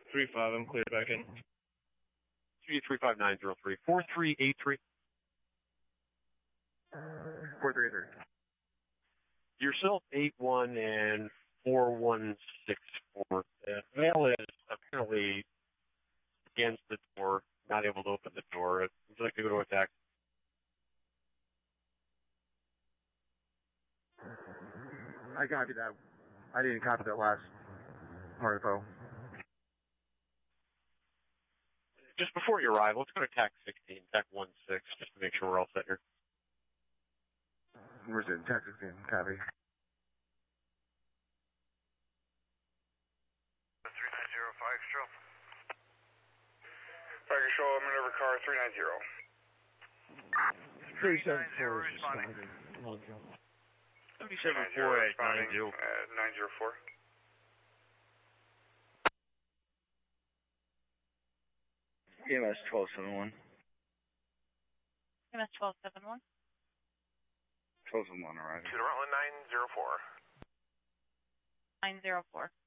35, I'm clear back in. 35903. 4383. 4383. Yourself, 81 and 4164. Male is apparently against the door, not able to open the door. Would you like to go to attack? I copied that. I didn't copy that last part of the Just before you arrive, let's go to attack 16, attack 1-6, just to make sure we're all set here. Where's it? Attack 16. Copy. 3905 Control. Fire Control, maneuver car 390. 374 is responding. Log jump. 774890. 904. EMS 1271. EMS 1271. 1271, alright. To the Rutland 904. 904.